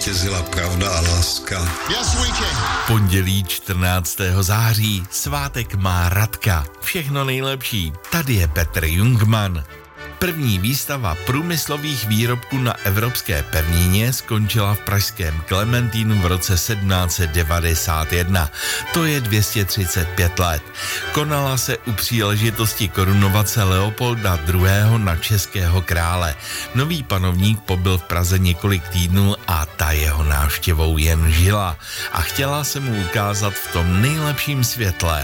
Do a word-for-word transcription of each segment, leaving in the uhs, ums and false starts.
zvítězila pravda a láska. Yes, we can. Pondělí čtrnáctého září, svátek má Radka. Všechno nejlepší. Tady je Petr Jungmann. První výstava průmyslových výrobků na Evropské pevnině skončila v pražském Klementínu v roce sedmnáct set devadesát jedna. To je dvě stě třicet pět let. Konala se u příležitosti korunovace Leopolda druhého. na českého krále. Nový panovník pobyl v Praze několik týdnů a ta jeho návštěvou jen žila a chtěla se mu ukázat v tom nejlepším světle.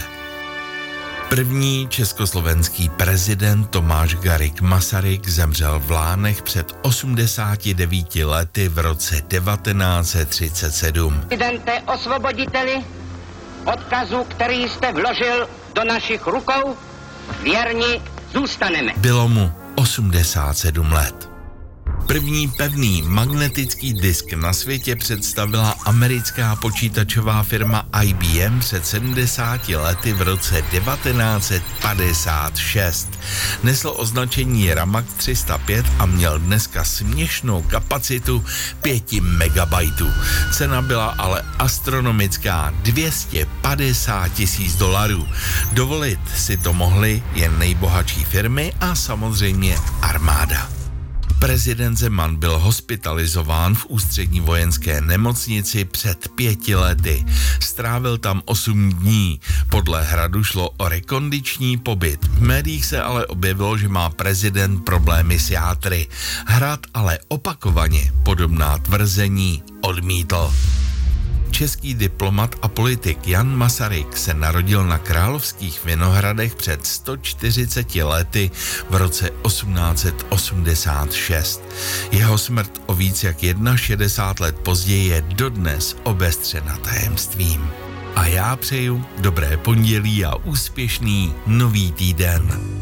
První československý prezident Tomáš Garrigue Masaryk zemřel v Lánech před osmdesáti devíti lety v roce devatenáct set třicet sedm. Prezidente osvoboditeli, odkazu, který jste vložil do našich rukou, věrni zůstaneme. Bylo mu osmdesát sedm let. První pevný magnetický disk na světě představila americká počítačová firma I B M před sedmdesáti lety v roce devatenáct set padesát šest. Nesl označení Ramax tři sta pět a měl dneska směšnou kapacitu pět megabajtů. Cena byla ale astronomická dvě stě padesát tisíc dolarů. Dovolit si to mohly jen nejbohatší firmy a samozřejmě armáda. Prezident Zeman byl hospitalizován v ústřední vojenské nemocnici před pěti lety. Strávil tam osm dní. Podle Hradu šlo o rekondiční pobyt. V médiích se ale objevilo, že má prezident problémy s játry. Hrad ale opakovaně podobná tvrzení odmítl. Český diplomat a politik Jan Masaryk se narodil na Královských Vinohradech před sto čtyřiceti lety v roce osmnáct set osmdesát šest. Jeho smrt o víc jak šedesát jedna let později je dodnes obestřena tajemstvím. A já přeju dobré pondělí a úspěšný nový týden.